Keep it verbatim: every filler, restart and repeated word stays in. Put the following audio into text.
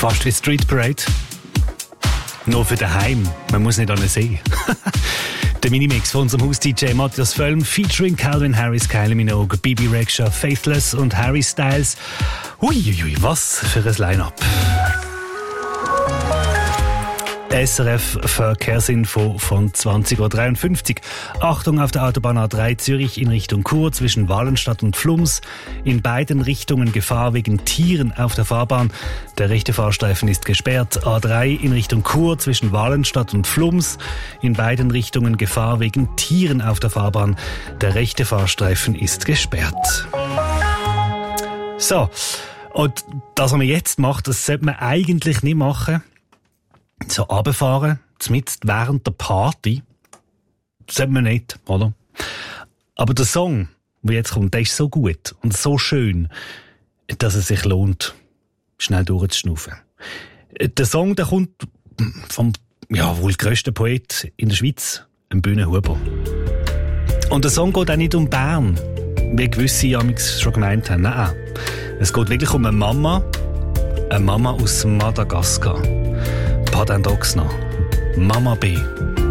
Fast wie Street Parade. Nur für daheim. Man muss nicht an den See. Der Minimix von unserem Haus-D J Matthias Völlm featuring Calvin Harris, Kylie Minogue, Bibi Rexha, Faithless und Harry Styles. Uiuiui, was für ein Line-Up. S R F Verkehrsinfo von zwanzig Uhr dreiundfünfzig. Achtung auf der Autobahn A drei Zürich in Richtung Chur zwischen Wallenstadt und Flums. In beiden Richtungen Gefahr wegen Tieren auf der Fahrbahn. Der rechte Fahrstreifen ist gesperrt. A drei in Richtung Chur zwischen Wallenstadt und Flums. In beiden Richtungen Gefahr wegen Tieren auf der Fahrbahn. Der rechte Fahrstreifen ist gesperrt. So, und das, was man jetzt macht, das sollte man eigentlich nicht machen. So runterfahren, zumindest während der Party, das sollte man nicht, oder? Aber der Song, der jetzt kommt, der ist so gut und so schön, dass es sich lohnt, schnell durchzuschnaufen. Der Song, der kommt vom, ja, wohl grössten Poet in der Schweiz, dem Bühne Huber. Und der Song geht auch nicht um Bern, wie gewisse amigs schon gemeint haben. Nein, es geht wirklich um eine Mama, eine Mama aus Madagaskar. Padan Doxna, Mama B.